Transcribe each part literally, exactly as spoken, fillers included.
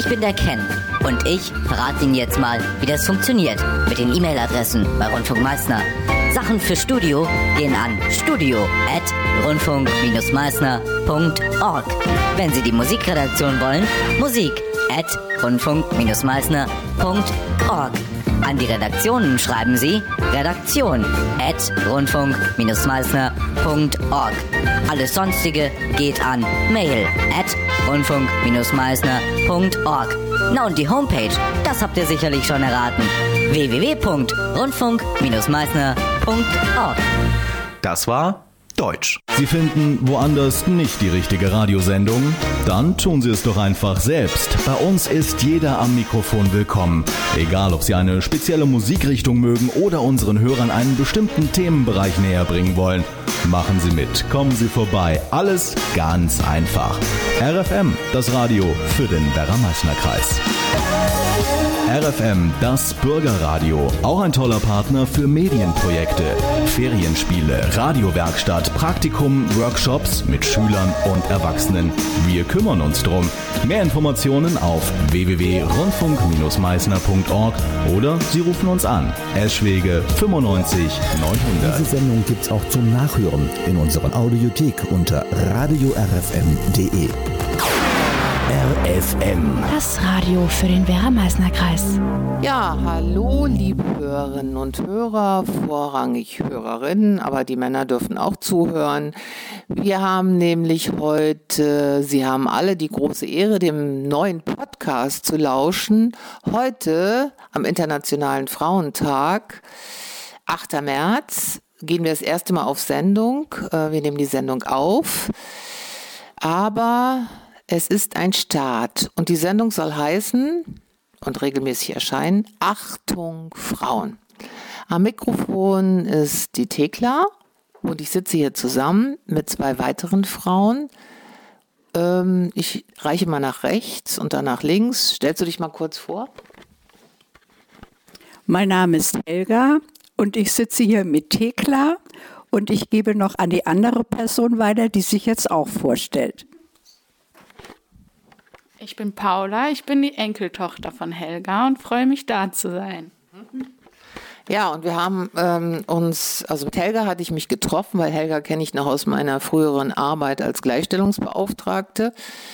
bin der Ken und ich verrate Ihnen jetzt mal, wie das funktioniert mit den E-Mail-Adressen bei Rundfunk Meißner. Sachen für Studio gehen an studio at rundfunk meißner punkt org. Wenn Sie die Musikredaktion wollen, musik at rundfunk meißner punkt org. An die Redaktionen schreiben Sie redaktion at rundfunk meißner punkt org. Alles Sonstige geht an mail at rundfunk meißner punkt org. Na und die Homepage, das habt ihr sicherlich schon erraten. w w w punkt rundfunk meißner punkt org. Das war Deutsch. Sie finden woanders nicht die richtige Radiosendung? Dann tun Sie es doch einfach selbst. Bei uns ist jeder am Mikrofon willkommen. Egal, ob Sie eine spezielle Musikrichtung mögen oder unseren Hörern einen bestimmten Themenbereich näher bringen wollen. Machen Sie mit, kommen Sie vorbei. Alles ganz einfach. R F M, das Radio für den Werra-Meißner-Kreis. R F M, das Bürgerradio. Auch ein toller Partner für Medienprojekte, Ferienspiele, Radiowerkstatt, Praktikum, Workshops mit Schülern und Erwachsenen. Wir kümmern uns drum. Mehr Informationen auf w w w punkt rundfunk meißner punkt org oder Sie rufen uns an. Eschwege fünfundneunzig neunhundert. Diese Sendung gibt's auch zum Nachhören in unserer Audiothek unter radio r f m punkt d e. R F M. Das Radio für den Werra-Meißner-Kreis. Ja, hallo liebe Hörerinnen und Hörer, vorrangig Hörerinnen, aber die Männer dürfen auch zuhören. Wir haben nämlich heute, Sie haben alle die große Ehre, dem neuen Podcast zu lauschen. Heute am Internationalen Frauentag, achter März, gehen wir das erste Mal auf Sendung. Wir nehmen die Sendung auf, aber es ist ein Start und die Sendung soll heißen und regelmäßig erscheinen, Achtung Frauen. Am Mikrofon ist die Thekla und ich sitze hier zusammen mit zwei weiteren Frauen. Ähm, ich reiche mal nach rechts und dann nach links. Stellst du dich mal kurz vor? Mein Name ist Helga und ich sitze hier mit Thekla und ich gebe noch an die andere Person weiter, die sich jetzt auch vorstellt. Ich bin Paula, ich bin die Enkeltochter von Helga und freue mich, da zu sein. Ja, und wir haben ähm, uns, also mit Helga hatte ich mich getroffen, weil Helga kenne ich noch aus meiner früheren Arbeit als Gleichstellungsbeauftragte.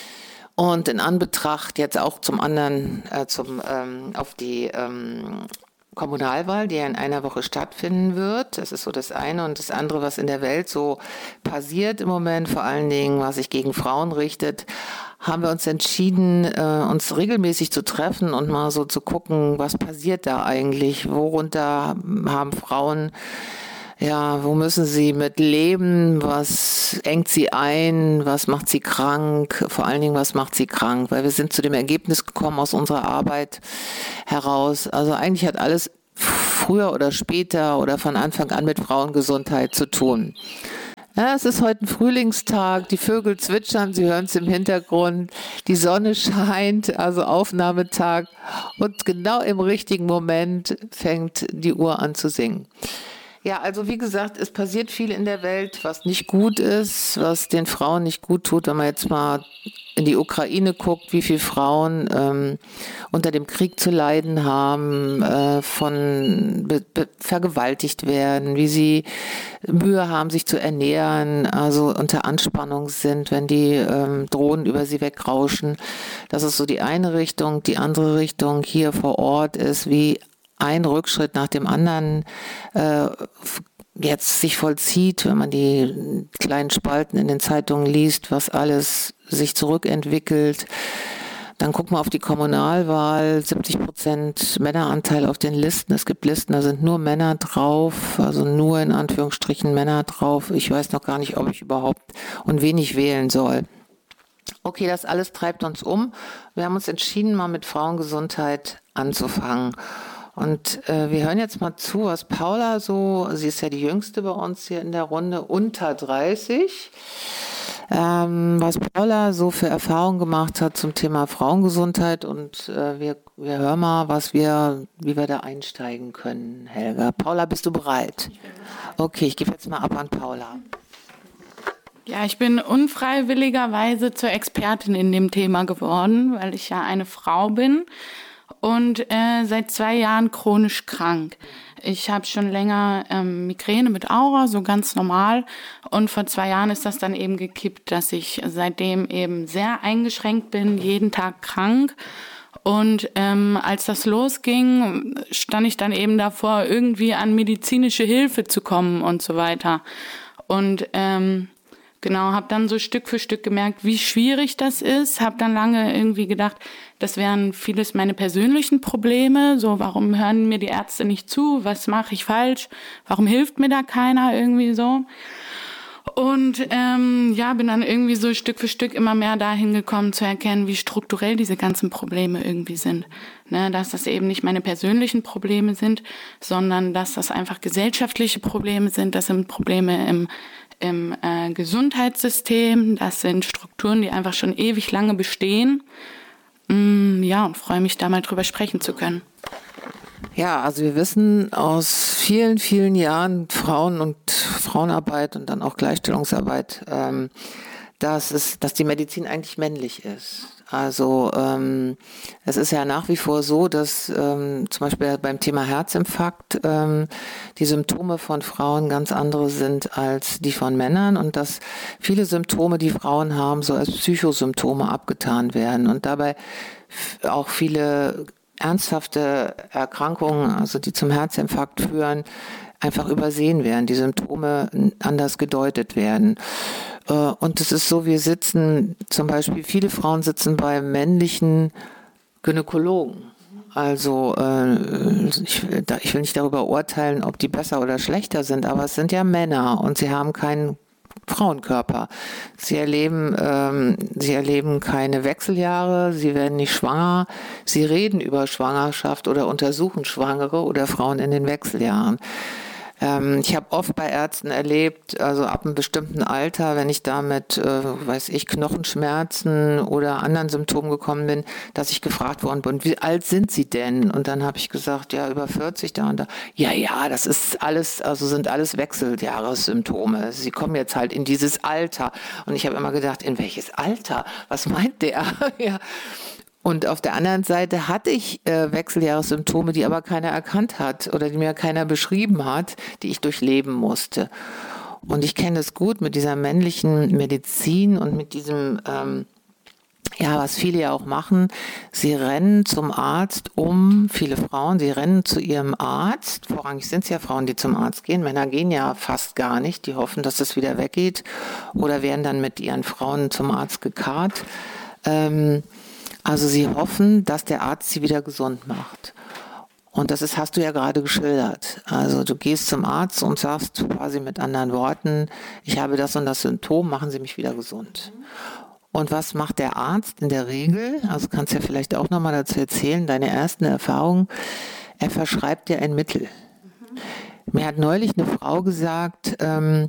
Und in Anbetracht jetzt auch zum anderen, äh, zum, ähm, auf die ähm, Kommunalwahl, die ja in einer Woche stattfinden wird. Das ist so das eine. Und das andere, was in der Welt so passiert im Moment, vor allen Dingen, was sich gegen Frauen richtet, haben wir uns entschieden, äh, uns regelmäßig zu treffen und mal so zu gucken, was passiert da eigentlich, worunter haben Frauen, ja, wo müssen sie mit leben, was engt sie ein, was macht sie krank, vor allen Dingen, was macht sie krank, weil wir sind zu dem Ergebnis gekommen aus unserer Arbeit heraus, also eigentlich hat alles früher oder später oder von Anfang an mit Frauengesundheit zu tun. Ja, es ist heute ein Frühlingstag, die Vögel zwitschern, Sie hören es im Hintergrund, die Sonne scheint, also Aufnahmetag und genau im richtigen Moment fängt die Uhr an zu singen. Ja, also wie gesagt, es passiert viel in der Welt, was nicht gut ist, was den Frauen nicht gut tut, wenn man jetzt mal in die Ukraine guckt, wie viele Frauen ähm, unter dem Krieg zu leiden haben, äh, von be- be- vergewaltigt werden, wie sie Mühe haben, sich zu ernähren, also unter Anspannung sind, wenn die ähm, Drohnen über sie wegrauschen. Das ist so die eine Richtung. Die andere Richtung hier vor Ort ist, wie ein Rückschritt nach dem anderen äh, jetzt sich vollzieht, wenn man die kleinen Spalten in den Zeitungen liest, was alles sich zurückentwickelt. Dann gucken wir auf die Kommunalwahl, siebzig Prozent Männeranteil auf den Listen. Es gibt Listen, da sind nur Männer drauf, also nur in Anführungsstrichen Männer drauf. Ich weiß noch gar nicht, ob ich überhaupt und wen ich wählen soll. Okay, das alles treibt uns um. Wir haben uns entschieden, mal mit Frauengesundheit anzufangen. Und äh, wir hören jetzt mal zu, was Paula so, sie ist ja die Jüngste bei uns hier in der Runde, unter dreißig, ähm, was Paula so für Erfahrungen gemacht hat zum Thema Frauengesundheit und äh, wir, wir hören mal, was wir, wie wir da einsteigen können, Helga. Paula, bist du bereit? Okay, ich gebe jetzt mal ab an Paula. Ja, ich bin unfreiwilligerweise zur Expertin in dem Thema geworden, weil ich ja eine Frau bin und äh, seit zwei Jahren chronisch krank. Ich habe schon länger ähm, Migräne mit Aura, so ganz normal. Und vor zwei Jahren ist das dann eben gekippt, dass ich seitdem eben sehr eingeschränkt bin, jeden Tag krank. Und ähm, als das losging, stand ich dann eben davor, irgendwie an medizinische Hilfe zu kommen und so weiter. Und ähm, Genau, habe dann so Stück für Stück gemerkt, wie schwierig das ist. Habe dann lange irgendwie gedacht, das wären vieles meine persönlichen Probleme. So, warum hören mir die Ärzte nicht zu? Was mache ich falsch? Warum hilft mir da keiner irgendwie so? Und ähm, ja, bin dann irgendwie so Stück für Stück immer mehr dahin gekommen zu erkennen, wie strukturell diese ganzen Probleme irgendwie sind. Ne, dass das eben nicht meine persönlichen Probleme sind, sondern dass das einfach gesellschaftliche Probleme sind. Das sind Probleme im im äh, Gesundheitssystem. Das sind Strukturen, die einfach schon ewig lange bestehen. Mm, ja, und freue mich, da mal drüber sprechen zu können. Ja, also wir wissen aus vielen, vielen Jahren Frauen und Frauenarbeit und dann auch Gleichstellungsarbeit, ähm, dass es, dass die Medizin eigentlich männlich ist. Also ähm, es ist ja nach wie vor so, dass ähm, zum Beispiel beim Thema Herzinfarkt ähm, die Symptome von Frauen ganz andere sind als die von Männern und dass viele Symptome, die Frauen haben, so als Psychosymptome abgetan werden und dabei auch viele ernsthafte Erkrankungen, also die zum Herzinfarkt führen, einfach übersehen werden, die Symptome anders gedeutet werden. Und es ist so, wir sitzen zum Beispiel, viele Frauen sitzen bei männlichen Gynäkologen. Also äh, ich, ich will nicht darüber urteilen, ob die besser oder schlechter sind, aber es sind ja Männer und sie haben keinen Frauenkörper. Sie erleben, ähm, sie erleben keine Wechseljahre, sie werden nicht schwanger, sie reden über Schwangerschaft oder untersuchen Schwangere oder Frauen in den Wechseljahren. Ähm, ich habe oft bei Ärzten erlebt, also ab einem bestimmten Alter, wenn ich da mit, äh, weiß ich, Knochenschmerzen oder anderen Symptomen gekommen bin, dass ich gefragt worden bin, wie alt sind Sie denn? Und dann habe ich gesagt, ja, über vierzig da und da. Ja, ja, das ist alles, also sind alles Wechseljahressymptome. Sie kommen jetzt halt in dieses Alter. Und ich habe immer gedacht, in welches Alter? Was meint der? Ja. Und auf der anderen Seite hatte ich äh, Wechseljahressymptome, die aber keiner erkannt hat oder die mir keiner beschrieben hat, die ich durchleben musste. Und ich kenne es gut mit dieser männlichen Medizin und mit diesem, ähm, ja, was viele ja auch machen. Sie rennen zum Arzt um, viele Frauen, sie rennen zu ihrem Arzt. Vorrangig sind es ja Frauen, die zum Arzt gehen. Männer gehen ja fast gar nicht. Die hoffen, dass es wieder weggeht oder werden dann mit ihren Frauen zum Arzt gekarrt. Ähm, Also sie hoffen, dass der Arzt sie wieder gesund macht. Und das ist, hast du ja gerade geschildert. Also du gehst zum Arzt und sagst quasi mit anderen Worten, ich habe das und das Symptom, machen Sie mich wieder gesund. Und was macht der Arzt in der Regel? Also kannst du ja vielleicht auch nochmal dazu erzählen, deine ersten Erfahrungen. Er verschreibt dir ein Mittel. Mhm. Mir hat neulich eine Frau gesagt, ähm,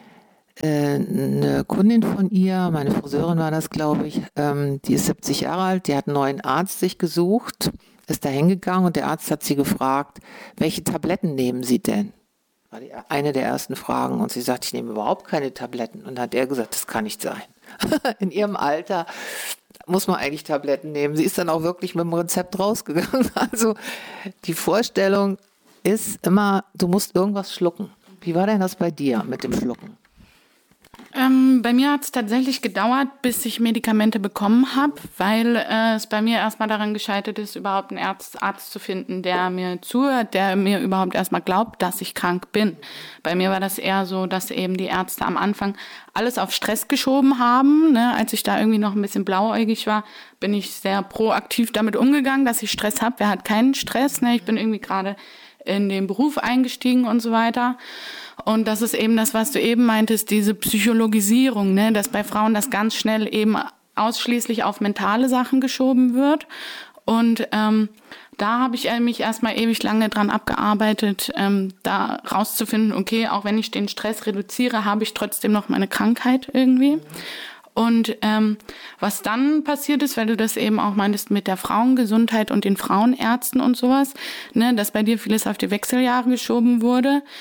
eine Kundin von ihr, meine Friseurin war das, glaube ich, ähm, die ist siebzig Jahre alt, die hat einen neuen Arzt sich gesucht, ist da hingegangen und der Arzt hat sie gefragt, welche Tabletten nehmen Sie denn? War die, eine der ersten Fragen und sie sagt, ich nehme überhaupt keine Tabletten. Und dann hat er gesagt, das kann nicht sein. In ihrem Alter muss man eigentlich Tabletten nehmen. Sie ist dann auch wirklich mit dem Rezept rausgegangen. Also die Vorstellung ist immer, du musst irgendwas schlucken. Wie war denn das bei dir mit dem Schlucken? Ähm, bei mir hat es tatsächlich gedauert, bis ich Medikamente bekommen habe, weil äh, es bei mir erstmal daran gescheitert ist, überhaupt einen Arzt, Arzt zu finden, der mir zuhört, der mir überhaupt erstmal glaubt, dass ich krank bin. Bei mir war das eher so, dass eben die Ärzte am Anfang alles auf Stress geschoben haben. Ne? Als ich da irgendwie noch ein bisschen blauäugig war, bin ich sehr proaktiv damit umgegangen, dass ich Stress habe. Wer hat keinen Stress? Ne? Ich bin irgendwie gerade in den Beruf eingestiegen und so weiter. Und das ist eben das, was du eben meintest, diese Psychologisierung, ne, dass bei Frauen das ganz schnell eben ausschließlich auf mentale Sachen geschoben wird. Und ähm, da habe ich mich erstmal ewig lange dran abgearbeitet, ähm, da rauszufinden, okay, auch wenn ich den Stress reduziere, habe ich trotzdem noch meine Krankheit irgendwie. Und ähm, was dann passiert ist, weil du das eben auch meintest mit der Frauengesundheit und den Frauenärzten und sowas, ne, dass bei dir vieles auf die Wechseljahre geschoben wurde.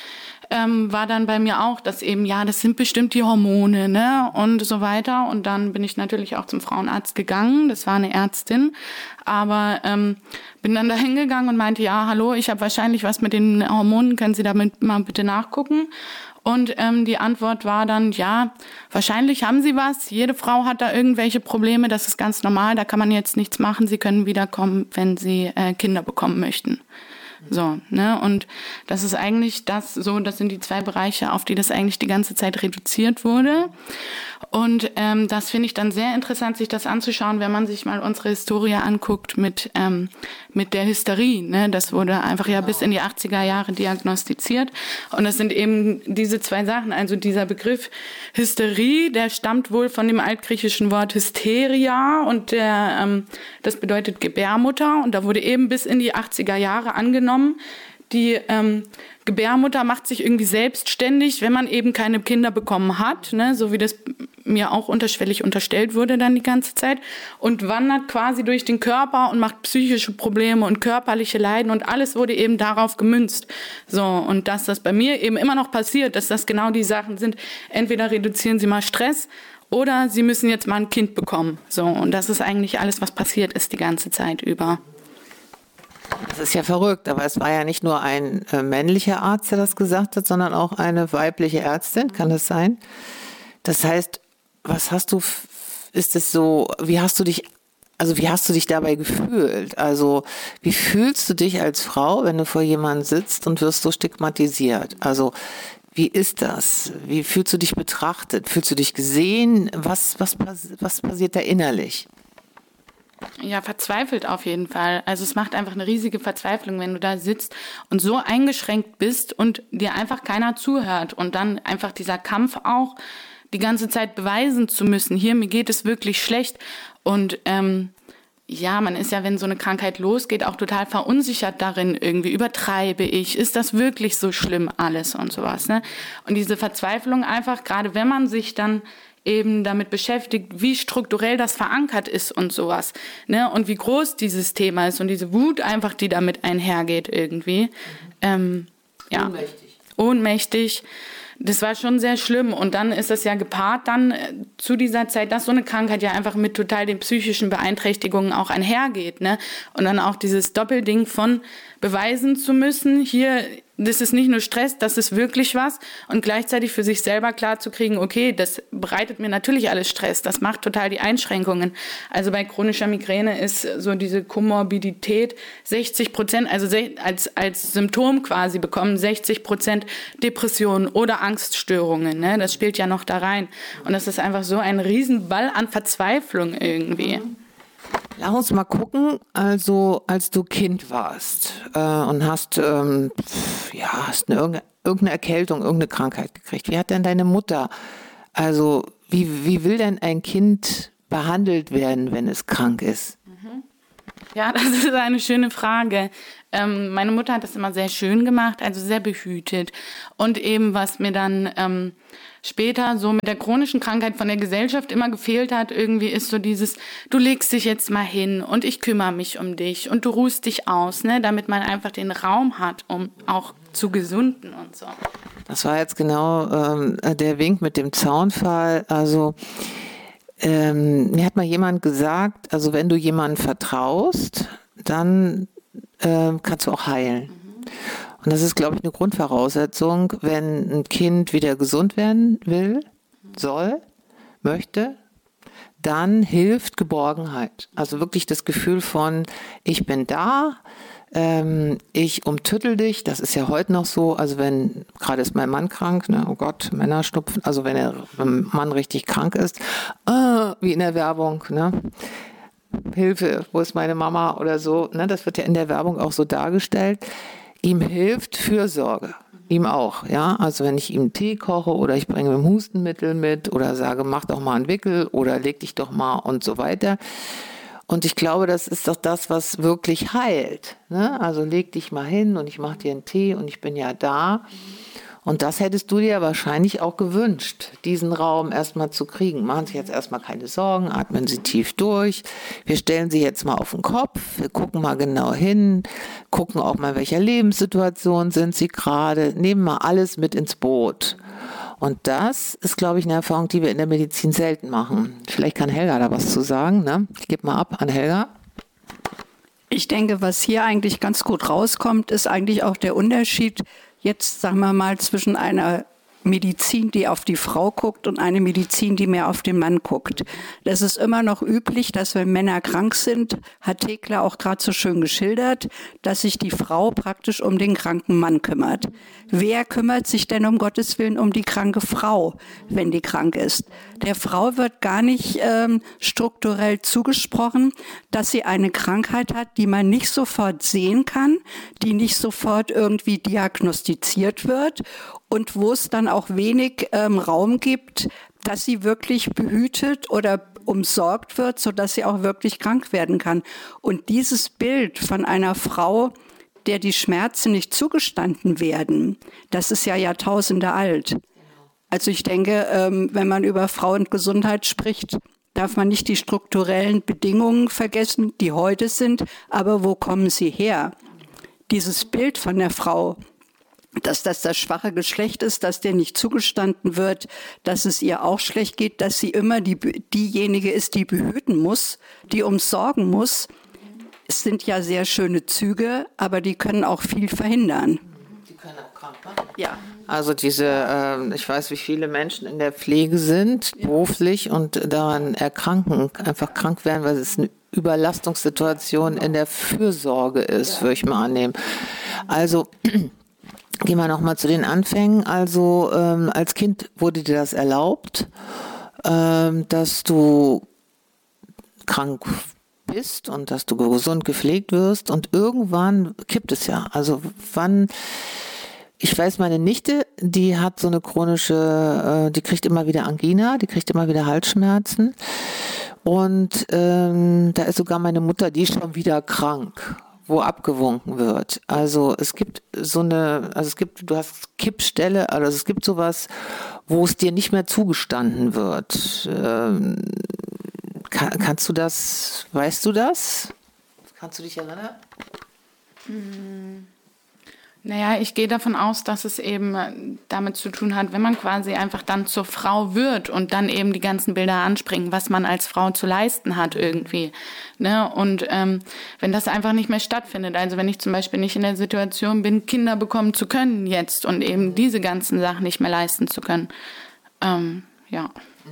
ähm, war dann bei mir auch, dass eben, ja, das sind bestimmt die Hormone, ne, und so weiter. Und dann bin ich natürlich auch zum Frauenarzt gegangen. Das war eine Ärztin. Aber ähm, bin dann da hingegangen und meinte, ja, hallo, ich habe wahrscheinlich was mit den Hormonen, können Sie damit mal bitte nachgucken? Und ähm, die Antwort war dann, ja, wahrscheinlich haben Sie was. Jede Frau hat da irgendwelche Probleme, das ist ganz normal, da kann man jetzt nichts machen. Sie können wiederkommen, wenn Sie äh, Kinder bekommen möchten. So, ne, und das ist eigentlich das, so, das sind die zwei Bereiche, auf die das eigentlich die ganze Zeit reduziert wurde. Und ähm, das finde ich dann sehr interessant, sich das anzuschauen, wenn man sich mal unsere Historie anguckt mit ähm, mit der Hysterie. Ne? Das wurde einfach ja bis in die achtziger Jahre diagnostiziert. Und das sind eben diese zwei Sachen. Also dieser Begriff Hysterie, der stammt wohl von dem altgriechischen Wort Hysteria und der ähm, das bedeutet Gebärmutter. Und da wurde eben bis in die achtziger Jahre angenommen, die ähm, Gebärmutter macht sich irgendwie selbstständig, wenn man eben keine Kinder bekommen hat, ne, so wie das mir auch unterschwellig unterstellt wurde dann die ganze Zeit, und wandert quasi durch den Körper und macht psychische Probleme und körperliche Leiden, und alles wurde eben darauf gemünzt. So, und dass das bei mir eben immer noch passiert, dass das genau die Sachen sind, entweder reduzieren Sie mal Stress oder Sie müssen jetzt mal ein Kind bekommen. So, und das ist eigentlich alles, was passiert ist die ganze Zeit über. Das ist ja verrückt, aber es war ja nicht nur ein äh, männlicher Arzt, der das gesagt hat, sondern auch eine weibliche Ärztin, kann das sein? Das heißt, was hast du, f- ist es so, wie hast du dich, also wie hast du dich dabei gefühlt? Also wie fühlst du dich als Frau, wenn du vor jemandem sitzt und wirst so stigmatisiert? Also wie ist das? Wie fühlst du dich betrachtet? Fühlst du dich gesehen? Was, was, pass- was passiert da innerlich? Ja, verzweifelt auf jeden Fall. Also es macht einfach eine riesige Verzweiflung, wenn du da sitzt und so eingeschränkt bist und dir einfach keiner zuhört. Und dann einfach dieser Kampf auch, die ganze Zeit beweisen zu müssen, hier, mir geht es wirklich schlecht. Und ähm, ja, man ist ja, wenn so eine Krankheit losgeht, auch total verunsichert darin irgendwie. Übertreibe ich? Ist das wirklich so schlimm alles und sowas, ne? Und diese Verzweiflung einfach, gerade wenn man sich dann eben damit beschäftigt, wie strukturell das verankert ist und sowas, ne, und wie groß dieses Thema ist und diese Wut einfach, die damit einhergeht irgendwie. Mhm. Ähm, ja. Ohnmächtig. Ohnmächtig. Das war schon sehr schlimm, und dann ist das ja gepaart dann äh, zu dieser Zeit, dass so eine Krankheit ja einfach mit total den psychischen Beeinträchtigungen auch einhergeht, ne, und dann auch dieses Doppelding von beweisen zu müssen, hier, das ist nicht nur Stress, das ist wirklich was, und gleichzeitig für sich selber klar zu kriegen, okay, das bereitet mir natürlich alles Stress, das macht total die Einschränkungen. Also bei chronischer Migräne ist so diese Komorbidität sechzig Prozent, also als, als Symptom quasi bekommen sechzig Prozent Depressionen oder Angststörungen, ne? Das spielt ja noch da rein. Und das ist einfach so ein Riesenball an Verzweiflung irgendwie. Lass uns mal gucken, also als du Kind warst äh, und hast, ähm, ja, hast eine, irgendeine, irgendeine Erkältung, irgendeine Krankheit gekriegt. Wie hat denn deine Mutter, also wie, wie will denn ein Kind behandelt werden, wenn es krank ist? Ja, das ist eine schöne Frage. Ähm, meine Mutter hat das immer sehr schön gemacht, also sehr behütet. Und eben, was mir dann ähm, später so mit der chronischen Krankheit von der Gesellschaft immer gefehlt hat, irgendwie ist so dieses, du legst dich jetzt mal hin und ich kümmere mich um dich und du ruhst dich aus, ne, damit man einfach den Raum hat, um auch zu gesunden und so. Das war jetzt genau ähm, der Wink mit dem Zaunpfahl. Also ähm, mir hat mal jemand gesagt, also wenn du jemandem vertraust, dann äh, kannst du auch heilen. Mhm. Und das ist, glaube ich, eine Grundvoraussetzung, wenn ein Kind wieder gesund werden will, soll, möchte, dann hilft Geborgenheit. Also wirklich das Gefühl von, ich bin da, ähm, ich umtüttel dich, das ist ja heute noch so, also wenn, gerade ist mein Mann krank, ne, oh Gott, Männer schnupfen, also wenn er, wenn ein Mann richtig krank ist, äh, wie in der Werbung, ne, Hilfe, wo ist meine Mama oder so, ne, das wird ja in der Werbung auch so dargestellt. Ihm hilft Fürsorge, ihm auch, ja, also wenn ich ihm Tee koche oder ich bringe ihm Hustenmittel mit oder sage, mach doch mal einen Wickel oder leg dich doch mal und so weiter. Und ich glaube, das ist doch das, was wirklich heilt, ne? Also leg dich mal hin und ich mache dir einen Tee und ich bin ja da. Und das hättest du dir wahrscheinlich auch gewünscht, diesen Raum erstmal zu kriegen. Machen Sie jetzt erstmal keine Sorgen, atmen Sie tief durch. Wir stellen Sie jetzt mal auf den Kopf, wir gucken mal genau hin, gucken auch mal, in welcher Lebenssituation sind Sie gerade, nehmen mal alles mit ins Boot. Und das ist, glaube ich, eine Erfahrung, die wir in der Medizin selten machen. Vielleicht kann Helga da was zu sagen, ne? Ich gebe mal ab an Helga. Ich denke, was hier eigentlich ganz gut rauskommt, ist eigentlich auch der Unterschied jetzt, sagen wir mal, zwischen einer Medizin, die auf die Frau guckt und eine Medizin, die mehr auf den Mann guckt. Das ist immer noch üblich, dass wenn Männer krank sind, hat Thekla auch gerade so schön geschildert, dass sich die Frau praktisch um den kranken Mann kümmert. Wer kümmert sich denn um Gottes Willen um die kranke Frau, wenn die krank ist? Der Frau wird gar nicht ähm, strukturell zugesprochen, dass sie eine Krankheit hat, die man nicht sofort sehen kann, die nicht sofort irgendwie diagnostiziert wird und wo es dann auch wenig ähm, Raum gibt, dass sie wirklich behütet oder umsorgt wird, sodass sie auch wirklich krank werden kann. Und dieses Bild von einer Frau, der die Schmerzen nicht zugestanden werden, das ist ja Jahrtausende alt. Also ich denke, ähm, wenn man über Frauengesundheit spricht, darf man nicht die strukturellen Bedingungen vergessen, die heute sind, aber wo kommen sie her? Dieses Bild von der Frau, dass das das schwache Geschlecht ist, dass der nicht zugestanden wird, dass es ihr auch schlecht geht, dass sie immer die, diejenige ist, die behüten muss, die umsorgen muss. Es sind ja sehr schöne Züge, aber die können auch viel verhindern. Die können auch krank machen. Ja. Also diese, äh, ich weiß, wie viele Menschen in der Pflege sind, ja. beruflich und daran erkranken, einfach krank werden, weil es eine Überlastungssituation in der Fürsorge ist, ja. würde ich mal annehmen. Also gehen wir nochmal zu den Anfängen. Also ähm, als Kind wurde dir das erlaubt, ähm, dass du krank bist und dass du gesund gepflegt wirst und irgendwann kippt es ja. Also wann, ich weiß, meine Nichte, die hat so eine chronische, äh, die kriegt immer wieder Angina, die kriegt immer wieder Halsschmerzen und ähm, da ist sogar meine Mutter, die ist schon wieder krank, wo abgewunken wird. Also es gibt so eine, also es gibt, du hast Kippstelle, also es gibt sowas, wo es dir nicht mehr zugestanden wird. Ähm, kann, kannst du das, weißt du das? Kannst du dich erinnern? Hm. Naja, ich gehe davon aus, dass es eben damit zu tun hat, wenn man quasi einfach dann zur Frau wird und dann eben die ganzen Bilder anspringen, was man als Frau zu leisten hat irgendwie. Ne? Und ähm, wenn das einfach nicht mehr stattfindet, also wenn ich zum Beispiel nicht in der Situation bin, Kinder bekommen zu können jetzt und eben diese ganzen Sachen nicht mehr leisten zu können. Ähm, ja.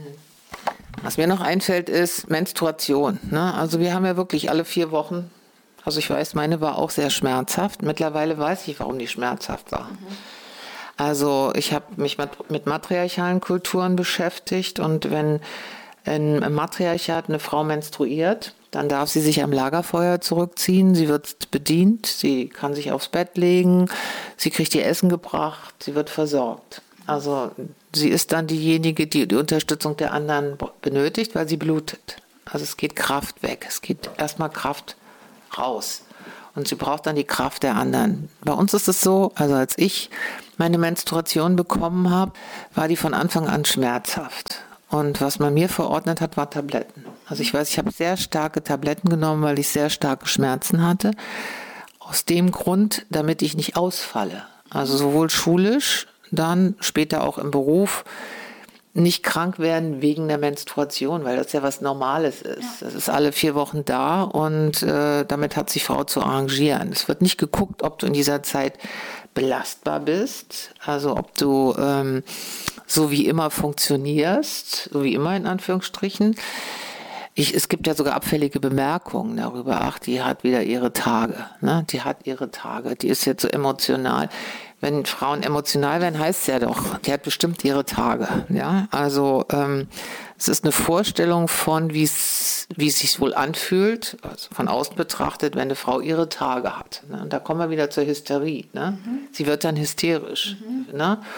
Was mir noch einfällt, ist Menstruation. Ne? Also wir haben ja wirklich alle vier Wochen. Also ich weiß, meine war auch sehr schmerzhaft. Mittlerweile weiß ich, warum die schmerzhaft war. Mhm. Also ich habe mich mit, mit matriarchalen Kulturen beschäftigt und wenn im Matriarchat eine Frau menstruiert, dann darf sie sich am Lagerfeuer zurückziehen, sie wird bedient, sie kann sich aufs Bett legen, sie kriegt ihr Essen gebracht, sie wird versorgt. Also sie ist dann diejenige, die die Unterstützung der anderen benötigt, weil sie blutet. Also es geht Kraft weg, es geht erstmal Kraft raus. Und sie braucht dann die Kraft der anderen. Bei uns ist es so, also als ich meine Menstruation bekommen habe, war die von Anfang an schmerzhaft. Und was man mir verordnet hat, war Tabletten. Also ich weiß, ich habe sehr starke Tabletten genommen, weil ich sehr starke Schmerzen hatte. Aus dem Grund, damit ich nicht ausfalle. Also sowohl schulisch, dann später auch im Beruf, nicht krank werden wegen der Menstruation, weil das ja was Normales ist. Ja. Das ist alle vier Wochen da und äh, damit hat sich Frau zu arrangieren. Es wird nicht geguckt, ob du in dieser Zeit belastbar bist, also ob du ähm, so wie immer funktionierst, so wie immer in Anführungsstrichen. Ich, es gibt ja sogar abfällige Bemerkungen darüber, ach, die hat wieder ihre Tage, ne? Die hat ihre Tage, die ist jetzt so emotional. Wenn Frauen emotional werden, heißt es ja doch, die hat bestimmt ihre Tage. Ja, also ähm, es ist eine Vorstellung von, wie es wie es sich wohl anfühlt, also von außen betrachtet, wenn eine Frau ihre Tage hat. Ne? Und da kommen wir wieder zur Hysterie. Ne? Mhm. Sie wird dann hysterisch. Mhm. Ne?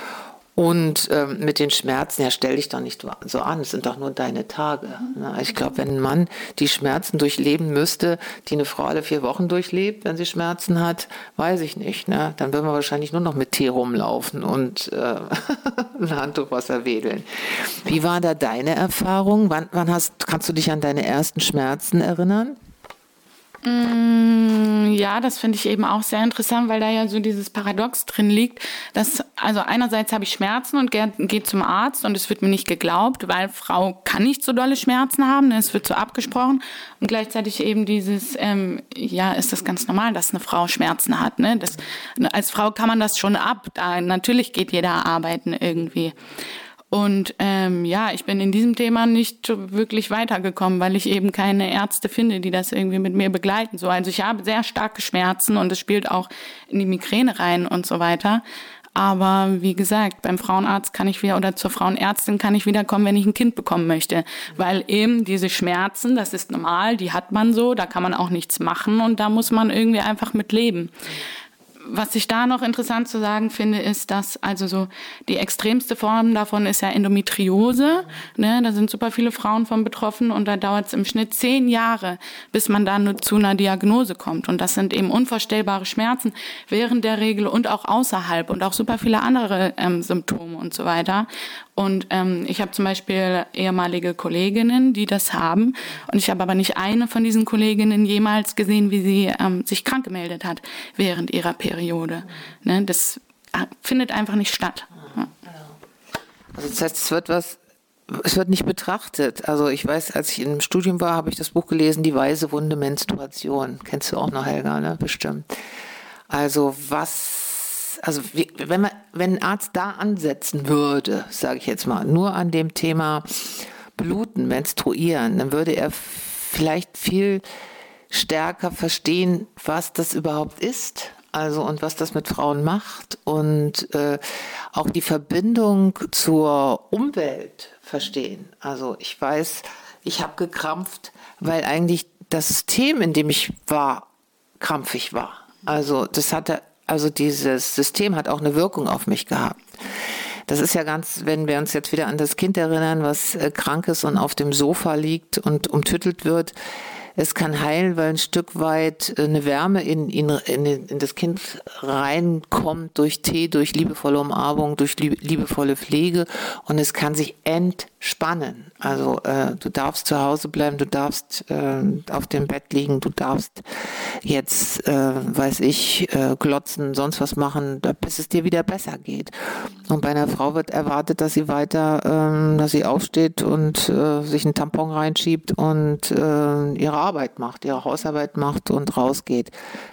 Und ähm, mit den Schmerzen, ja, stell dich doch nicht so an, es sind doch nur deine Tage. Ne? Ich glaube, wenn ein Mann die Schmerzen durchleben müsste, die eine Frau alle vier Wochen durchlebt, wenn sie Schmerzen hat, weiß ich nicht. Ne? Dann würden wir wahrscheinlich nur noch mit Tee rumlaufen und äh, ein Handtuchwasser wedeln. Wie war da deine Erfahrung? Wann, wann hast, kannst du dich an deine ersten Schmerzen erinnern? Ja, das finde ich eben auch sehr interessant, weil da ja so dieses Paradox drin liegt, dass, also einerseits habe ich Schmerzen und gehe geh zum Arzt und es wird mir nicht geglaubt, weil Frau kann nicht so dolle Schmerzen haben, es wird so abgesprochen und gleichzeitig eben dieses, ähm, ja, ist das ganz normal, dass eine Frau Schmerzen hat, ne? Das, als Frau kann man das schon ab, da natürlich geht jeder arbeiten irgendwie. Und ähm, ja, ich bin in diesem Thema nicht wirklich weitergekommen, weil ich eben keine Ärzte finde, die das irgendwie mit mir begleiten. So, also ich habe sehr starke Schmerzen und es spielt auch in die Migräne rein und so weiter. Aber wie gesagt, beim Frauenarzt kann ich wieder oder zur Frauenärztin kann ich wiederkommen, wenn ich ein Kind bekommen möchte. Weil eben diese Schmerzen, das ist normal, die hat man so, da kann man auch nichts machen und da muss man irgendwie einfach mit leben. Was ich da noch interessant zu sagen finde, ist, dass also so die extremste Form davon ist ja Endometriose. Ne? Da sind super viele Frauen von betroffen und da dauert es im Schnitt zehn Jahre, bis man dann zu einer Diagnose kommt. Und das sind eben unvorstellbare Schmerzen während der Regel und auch außerhalb und auch super viele andere ähm, Symptome und so weiter. Und ähm, ich habe zum Beispiel ehemalige Kolleginnen, die das haben. Und ich habe aber nicht eine von diesen Kolleginnen jemals gesehen, wie sie ähm, sich krank gemeldet hat während ihrer Periode. Ne? Das findet einfach nicht statt. Ja. Also das heißt, es wird was, es wird nicht betrachtet. Also ich weiß, als ich im Studium war, habe ich das Buch gelesen, Die weiße Wunde Menstruation. Kennst du auch noch, Helga, ne? Bestimmt. Also was... Also wenn man, wenn ein Arzt da ansetzen würde, sage ich jetzt mal, nur an dem Thema Bluten, Menstruieren, dann würde er vielleicht viel stärker verstehen, was das überhaupt ist, also und was das mit Frauen macht und äh, auch die Verbindung zur Umwelt verstehen. Also ich weiß, ich habe gekrampft, weil eigentlich das System, in dem ich war, krampfig war. Also das hatte Also dieses System hat auch eine Wirkung auf mich gehabt. Das ist ja ganz, wenn wir uns jetzt wieder an das Kind erinnern, was äh, krank ist und auf dem Sofa liegt und umtüttelt wird. Es kann heilen, weil ein Stück weit eine Wärme in, in, in, in das Kind reinkommt durch Tee, durch liebevolle Umarmung, durch liebevolle Pflege und es kann sich entspannen. Also äh, du darfst zu Hause bleiben, du darfst äh, auf dem Bett liegen, du darfst jetzt, äh, weiß ich, äh, glotzen, sonst was machen, bis es dir wieder besser geht. Und bei einer Frau wird erwartet, dass sie weiter, äh, dass sie aufsteht und äh, sich einen Tampon reinschiebt und äh, ihre Arbeit macht, ihre Hausarbeit macht und rausgeht.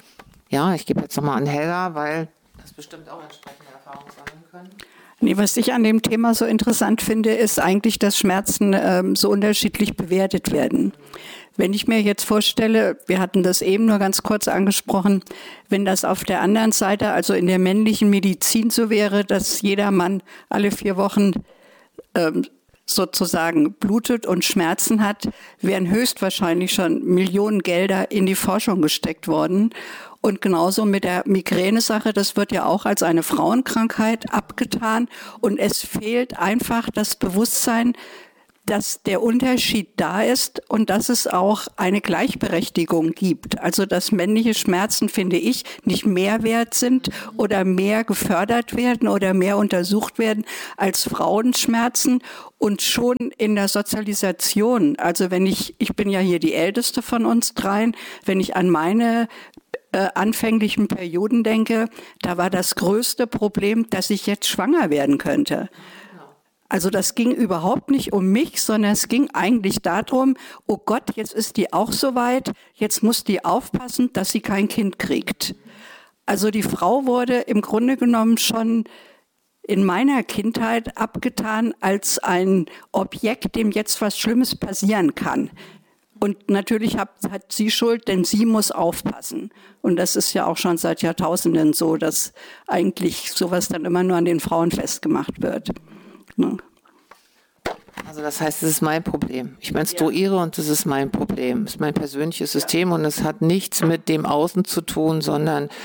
Ja, ich gebe jetzt nochmal an Helga, weil das bestimmt auch entsprechende Erfahrungen sammeln können. Nee, was ich an dem Thema so interessant finde, ist eigentlich, dass Schmerzen ähm, so unterschiedlich bewertet werden. Wenn ich mir jetzt vorstelle, wir hatten das eben nur ganz kurz angesprochen, wenn das auf der anderen Seite, also in der männlichen Medizin so wäre, dass jeder Mann alle vier Wochen ähm, sozusagen blutet und Schmerzen hat, wären höchstwahrscheinlich schon Millionen Gelder in die Forschung gesteckt worden. Und genauso mit der Migräne-Sache, das wird ja auch als eine Frauenkrankheit abgetan. Und es fehlt einfach das Bewusstsein, dass der Unterschied da ist und dass es auch eine Gleichberechtigung gibt. Also dass männliche Schmerzen, finde ich, nicht mehr wert sind oder mehr gefördert werden oder mehr untersucht werden als Frauenschmerzen. Und schon in der Sozialisation, also wenn ich, ich bin ja hier die Älteste von uns dreien, wenn ich an meine äh, anfänglichen Perioden denke, da war das größte Problem, dass ich jetzt schwanger werden könnte. Also das ging überhaupt nicht um mich, sondern es ging eigentlich darum, oh Gott, jetzt ist die auch so weit, jetzt muss die aufpassen, dass sie kein Kind kriegt. Also die Frau wurde im Grunde genommen schon in meiner Kindheit abgetan als ein Objekt, dem jetzt was Schlimmes passieren kann. Und natürlich hat, hat sie Schuld, denn sie muss aufpassen. Und das ist ja auch schon seit Jahrtausenden so, dass eigentlich sowas dann immer nur an den Frauen festgemacht wird. Also das heißt, es ist mein Problem. Ich menstruiere ja. Und das ist mein Problem. Es ist mein persönliches System und es hat nichts mit dem Außen zu tun, sondern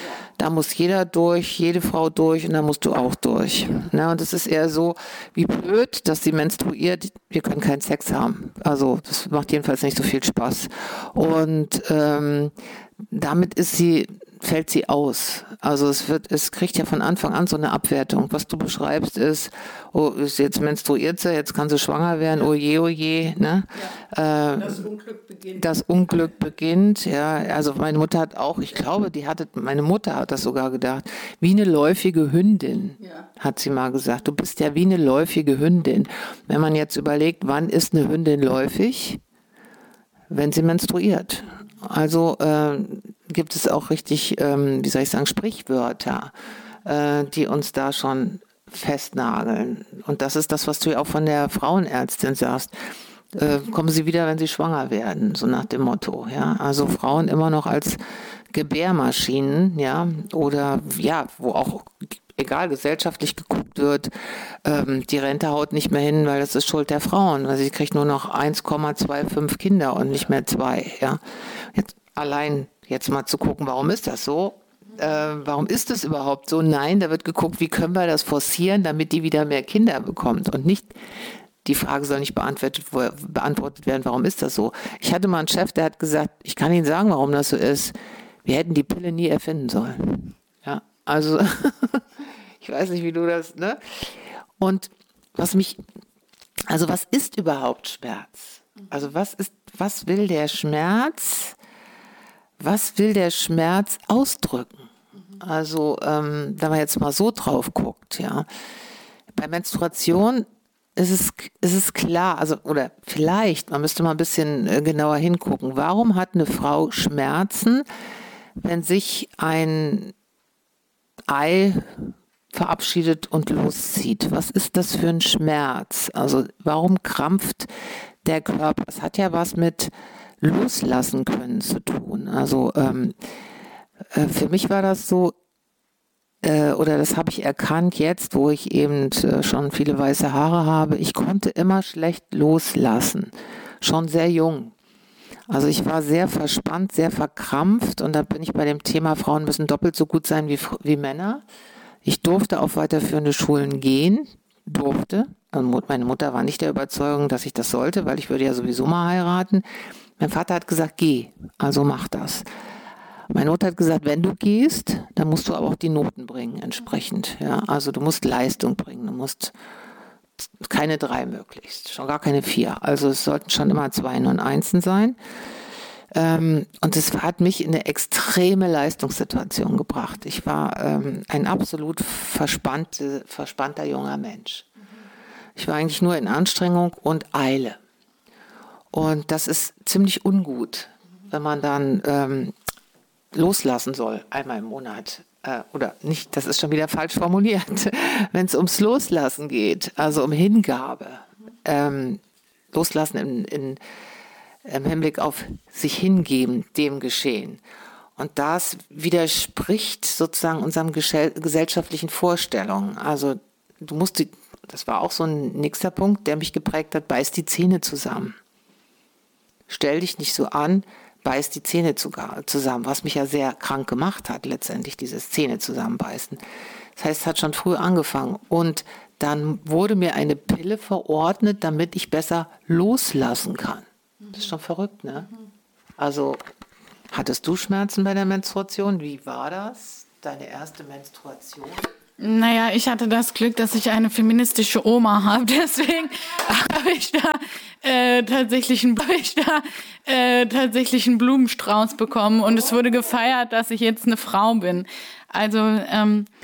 Da muss jeder durch, jede Frau durch und da musst du auch durch. Ne? Und es ist eher so, wie blöd, dass sie menstruiert, wir können keinen Sex haben. Also das macht jedenfalls nicht so viel Spaß. Und ähm, damit ist sie, fällt sie aus. Also es wird, es kriegt ja von Anfang an so eine Abwertung. Was du beschreibst ist, oh, ist jetzt menstruiert sie, jetzt kann sie schwanger werden, oh je, oh je. Ne? Ja, äh, das Unglück beginnt. Das Unglück beginnt, ja. Also meine Mutter hat auch, ich glaube, die hatte, meine Mutter hat das sogar gedacht, wie eine läufige Hündin, ja. Hat sie mal gesagt. Du bist ja wie eine läufige Hündin. Wenn man jetzt überlegt, wann ist eine Hündin läufig? Wenn sie menstruiert. Also äh, gibt es auch richtig, ähm, wie soll ich sagen, Sprichwörter, äh, die uns da schon festnageln. Und das ist das, was du ja auch von der Frauenärztin sagst. Äh, kommen sie wieder, wenn sie schwanger werden, so nach dem Motto. Ja? Also Frauen immer noch als Gebärmaschinen, ja, oder ja, wo auch egal, gesellschaftlich geguckt wird, ähm, die Rente haut nicht mehr hin, weil das ist Schuld der Frauen. Also sie kriegt nur noch eins Komma fünfundzwanzig Kinder und nicht mehr zwei. Ja. Jetzt, allein jetzt mal zu gucken, warum ist das so? Äh, warum ist das überhaupt so? Nein, da wird geguckt, wie können wir das forcieren, damit die wieder mehr Kinder bekommt. Und nicht, die Frage soll nicht beantwortet, beantwortet werden, warum ist das so? Ich hatte mal einen Chef, der hat gesagt, ich kann Ihnen sagen, warum das so ist. Wir hätten die Pille nie erfinden sollen. Ja, also... Ich weiß nicht, wie du das, ne? Und was mich, also was ist überhaupt Schmerz? Also was ist, was will der Schmerz, was will der Schmerz ausdrücken? Also, ähm, wenn man jetzt mal so drauf guckt, ja. Bei Menstruation ist es, ist es klar, also, oder vielleicht, man müsste mal ein bisschen äh, genauer hingucken. Warum hat eine Frau Schmerzen, wenn sich ein Ei verabschiedet und loszieht? Was ist das für ein Schmerz? Also warum krampft der Körper? Es hat ja was mit loslassen können zu tun. Also ähm, äh, für mich war das so, äh, oder das habe ich erkannt jetzt, wo ich eben äh, schon viele weiße Haare habe, ich konnte immer schlecht loslassen. Schon sehr jung. Also ich war sehr verspannt, sehr verkrampft und da bin ich bei dem Thema, Frauen müssen doppelt so gut sein wie, wie Männer. Ich durfte auf weiterführende Schulen gehen, durfte. Also meine Mutter war nicht der Überzeugung, dass ich das sollte, weil ich würde ja sowieso mal heiraten. Mein Vater hat gesagt, geh, also mach das. Meine Mutter hat gesagt, wenn du gehst, dann musst du aber auch die Noten bringen entsprechend. Ja? Also du musst Leistung bringen, du musst keine drei möglichst, schon gar keine vier. Also es sollten schon immer Zweien und Einsen sein. Ähm, und es hat mich in eine extreme Leistungssituation gebracht. Ich war ähm, ein absolut verspannte, verspannter junger Mensch. Ich war eigentlich nur in Anstrengung und Eile. Und das ist ziemlich ungut, wenn man dann ähm, loslassen soll, einmal im Monat. Äh, oder nicht, das ist schon wieder falsch formuliert. Wenn es ums Loslassen geht, also um Hingabe, ähm, Loslassen in, in im Hinblick auf sich hingeben, dem Geschehen. Und das widerspricht sozusagen unserem gesellschaftlichen Vorstellungen. Also du musst, die, das war auch so ein nächster Punkt, der mich geprägt hat, beiß die Zähne zusammen. Stell dich nicht so an, beiß die Zähne zusammen, was mich ja sehr krank gemacht hat, letztendlich dieses Zähne zusammenbeißen. Das heißt, es hat schon früh angefangen. Und dann wurde mir eine Pille verordnet, damit ich besser loslassen kann. Das ist schon verrückt, ne? Also, hattest du Schmerzen bei der Menstruation? Wie war das? Deine erste Menstruation? Naja, ich hatte das Glück, dass ich eine feministische Oma habe. Deswegen habe ich da, äh, tatsächlich einen, habe ich da äh, tatsächlich einen Blumenstrauß bekommen. Und es wurde gefeiert, dass ich jetzt eine Frau bin. Also, ähm,